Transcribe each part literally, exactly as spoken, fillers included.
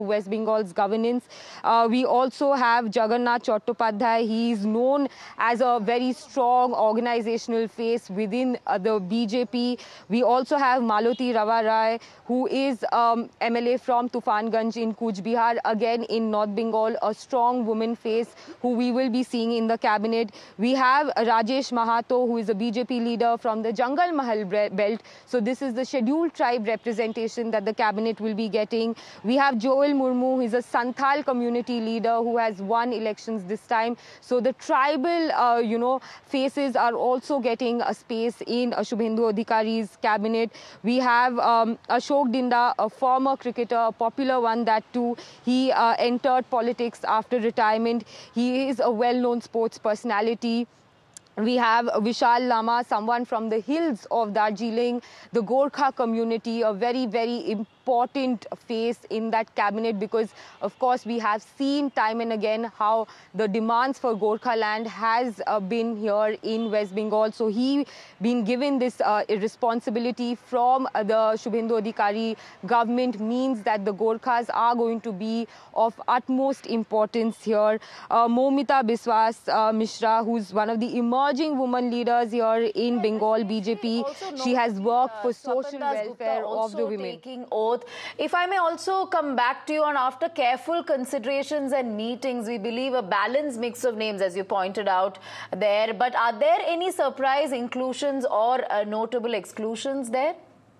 West Bengal's governance. Uh, we also have Jagannath Chattopadhyay. He is known as a very strong organizational face within uh, the B J P. We also have Maloti Rawa Rai, who is um, M L A from Tufanganj in Cooch Behar, again in North Bengal, a strong woman face who we will be seeing in the cabinet. We have Rajesh Mahato, who is a B J P leader from the Jangal Mahal belt. So this is the scheduled tribe representation that the cabinet will be getting. We have Joel Murmu, who is a Santhal community leader who has won elections this time. So the tribal, uh, you know, faces are also getting a space in uh, Shubhendu Adhikari's cabinet. We have um, Ashok Dinda, a former cricketer, a popular one that too. He uh, entered politics after retirement. He is a well-known sports personality. We have Vishal Lama, someone from the hills of Darjeeling, the Gorkha community, a very, very important face in that cabinet, because of course we have seen time and again how the demands for Gorkha land has uh, been here in West Bengal. So he been given this uh, responsibility from uh, the Shubhendu Adhikari government means that the Gorkhas are going to be of utmost importance here. Uh, Momita Biswas uh, Mishra, who's one of the emerging women leaders here in Bengal B J P. She has worked for social welfare of the women. If I may also come back to you on, after careful considerations and meetings, we believe a balanced mix of names, as you pointed out there. But are there any surprise inclusions or uh, notable exclusions there?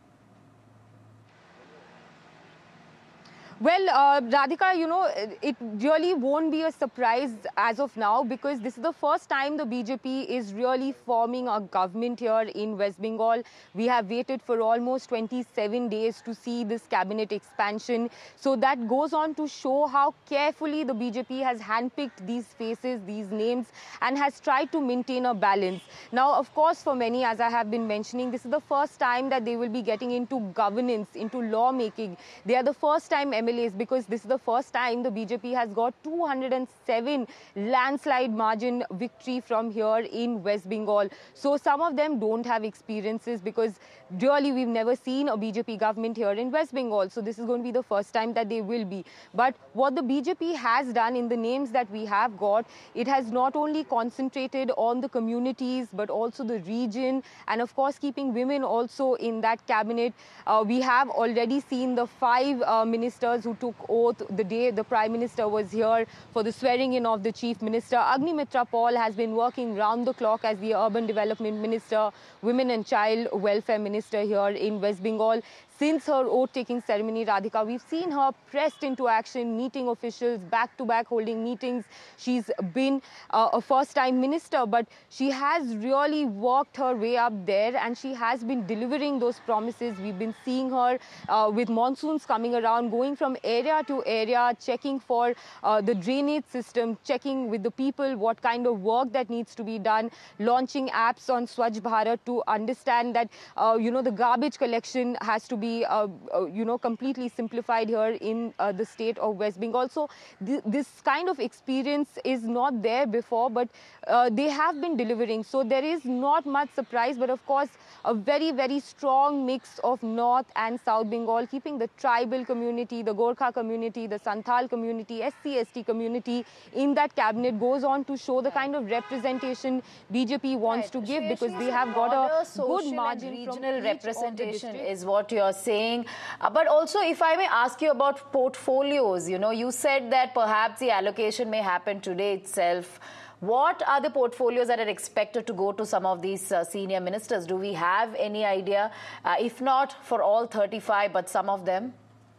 Well, uh, Radhika, you know, it really won't be a surprise as of now, because this is the first time the B J P is really forming a government here in West Bengal. We have waited for almost twenty-seven days to see this cabinet expansion. So that goes on to show how carefully the B J P has handpicked these faces, these names, and has tried to maintain a balance. Now, of course, for many, as I have been mentioning, this is the first time that they will be getting into governance, into lawmaking. They are the first time M L As, because this is the first time the B J P has got two hundred seven landslide margin victory from here in West Bengal. So some of them don't have experiences, because really we've never seen a B J P government here in West Bengal. So this is going to be the first time that they will be. But what the B J P has done in the names that we have got, it has not only concentrated on the communities, but also the region, and of course keeping women also in that cabinet. Uh, we have already seen the five uh, ministers who took oath the day the Prime Minister was here for the swearing in of the Chief Minister. Agnimitra Paul has been working round the clock as the Urban Development Minister, Women and Child Welfare Minister here in West Bengal. Since her oath-taking ceremony, Radhika, we've seen her pressed into action, meeting officials, back-to-back holding meetings. She's been uh, a first-time minister, but she has really worked her way up there, and she has been delivering those promises. We've been seeing her uh, with monsoons coming around, going from area to area, checking for uh, the drainage system, checking with the people what kind of work that needs to be done, launching apps on Swachh Bharat to understand that, uh, you know, the garbage collection has to be Uh, uh, you know, completely simplified here in uh, the state of West Bengal. So th this kind of experience is not there before, but uh, they have been delivering. So there is not much surprise, but of course a very, very strong mix of North and South Bengal, keeping the tribal community, the Gorkha community, the Santhal community, S C S T community in that cabinet, goes on to show the kind of representation B J P wants right. to give, Shreya, because they have got a good margin regional from representation is what you're saying. Uh, but also, if I may ask you about portfolios, you know, you said that perhaps the allocation may happen today itself. What are the portfolios that are expected to go to some of these uh, senior ministers? Do we have any idea? Uh, if not for all thirty-five, but some of them?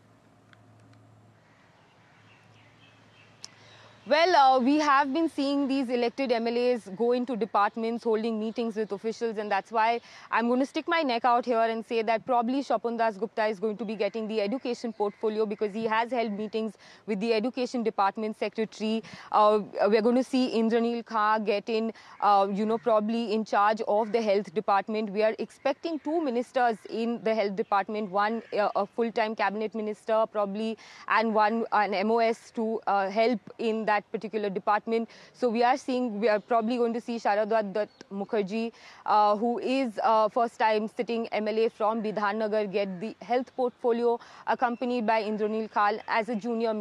Well, uh, we have been seeing these elected M L As go into departments, holding meetings with officials, and that's why I'm going to stick my neck out here and say that probably Swapan Das Gupta is going to be getting the education portfolio, because he has held meetings with the education department secretary. Uh, we're going to see Indranil Khan get in, uh, you know, probably in charge of the health department. We are expecting two ministers in the health department, one uh, a full-time cabinet minister probably, and one an M O S to uh, help in that that particular department. So we are seeing, we are probably going to see Sharadwat Dutt Mukherjee, uh, who is uh, first time sitting M L A from Bidhannagar, get the health portfolio, accompanied by Indranil Kal as a junior